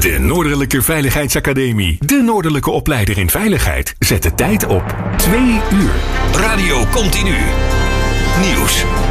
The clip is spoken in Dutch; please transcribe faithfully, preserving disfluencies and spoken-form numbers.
De Noordelijke Veiligheidsacademie. De Noordelijke opleider in veiligheid. Zet de tijd op twee uur. Radio Continu. Nieuws.